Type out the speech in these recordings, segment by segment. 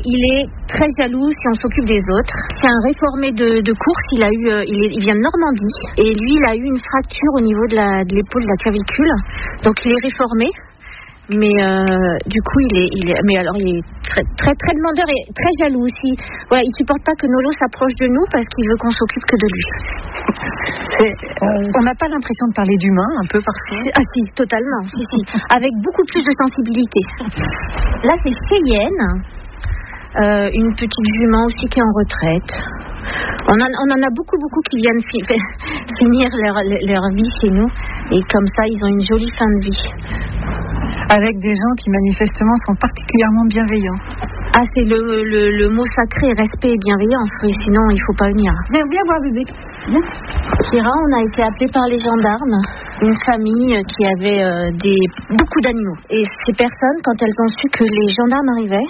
il est très jaloux si on s'occupe des autres. C'est un réformé de course. Il vient de Normandie et lui, il a eu une fracture au niveau de l'épaule, de la clavicule. Donc il est réformé. Mais du coup, il est très, très, très demandeur et très jaloux aussi. Voilà, il supporte pas que Nolo s'approche de nous parce qu'il veut qu'on s'occupe que de lui. On n'a pas l'impression de parler d'humain, un peu parfois. Ah si, totalement. Si. Avec beaucoup plus de sensibilité. Là, c'est Cheyenne, une petite jument aussi qui est en retraite. On en a beaucoup qui viennent finir leur vie chez nous. Et comme ça, ils ont une jolie fin de vie. Avec des gens qui manifestement sont particulièrement bienveillants. Ah, c'est le mot sacré, respect et bienveillance. Oui, sinon il faut pas venir. Viens voir bébé. Viens. Kira, on a été appelé par les gendarmes, une famille qui avait beaucoup d'animaux. Et ces personnes, quand elles ont su que les gendarmes arrivaient,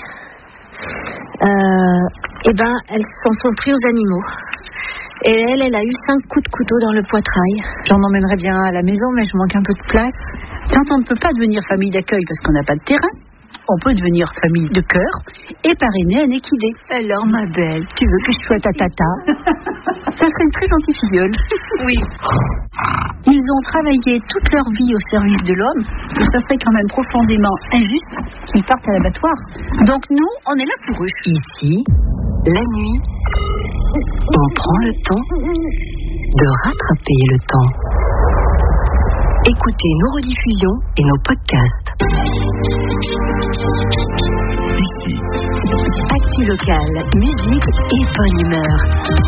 elles s'en sont pris aux animaux. Et elle a eu 5 coups de couteau dans le poitrail. J'en emmènerais bien à la maison, mais je manque un peu de place. Quand on ne peut pas devenir famille d'accueil parce qu'on n'a pas de terrain, on peut devenir famille de cœur et parrainer un équidé. Alors, ma belle, tu veux que je sois ta tata? Ça serait une très gentille filleule. Oui. Ils ont travaillé toute leur vie au service de l'homme et ça serait quand même profondément injuste qu'ils partent à l'abattoir. Donc nous, on est là pour eux. Ici, la nuit, on prend le temps de rattraper le temps. Écoutez nos rediffusions et nos podcasts. Ici, actu locale, musique et bonne humeur.